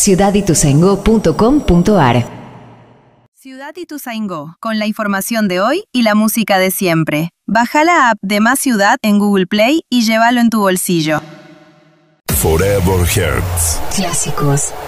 ciudadituzaingó.com.ar. Ciudad Ituzaingó, con la información de hoy y la música de siempre. Baja la app de Más Ciudad en Google Play y llévalo en tu bolsillo. Forever Hearts. Clásicos